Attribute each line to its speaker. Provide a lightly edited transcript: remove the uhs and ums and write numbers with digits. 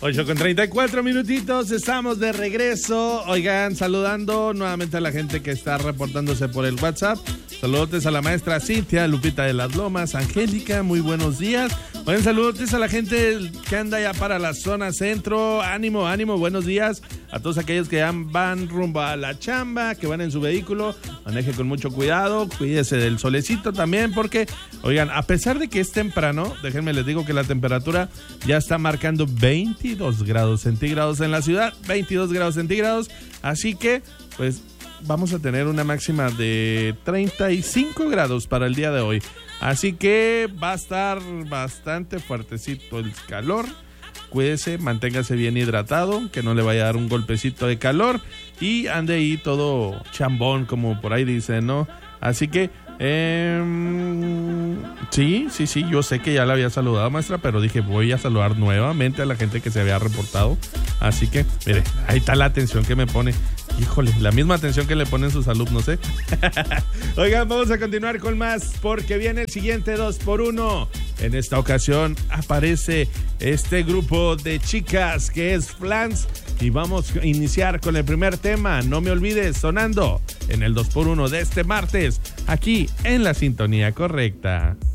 Speaker 1: 8:34 minutitos, estamos de regreso. Oigan, saludando nuevamente a la gente que está reportándose por el WhatsApp. Saludos a la maestra Cintia, Lupita de las Lomas, Angélica, muy buenos días. Oigan, saludos a la gente que anda ya para la zona centro. Ánimo, ánimo, buenos días a todos aquellos que ya van rumbo a la chamba, que van en su vehículo. Maneje con mucho cuidado, cuídese del solecito también, porque, oigan, a pesar de que es temprano, déjenme les digo que la temperatura ya está marcando 22 grados centígrados en la ciudad, 22 grados centígrados, así que, pues, vamos a tener una máxima de 35 grados para el día de hoy. Así que va a estar bastante fuertecito el calor. Cuídese, manténgase bien hidratado, que no le vaya a dar un golpecito de calor y ande ahí todo chambón, como por ahí dicen, ¿no? Así que, sí, yo sé que ya la había saludado, maestra, pero dije, voy a saludar nuevamente a la gente que se había reportado. Así que, mire, ahí está la atención que me pone. Híjole, la misma atención que le ponen sus alumnos, ¿eh? Oigan, vamos a continuar con más, porque viene el siguiente 2x1. En esta ocasión aparece este grupo de chicas que es Flans. Y vamos a iniciar con el primer tema, No Me Olvides, sonando en el 2x1 de este martes, aquí en la sintonía correcta.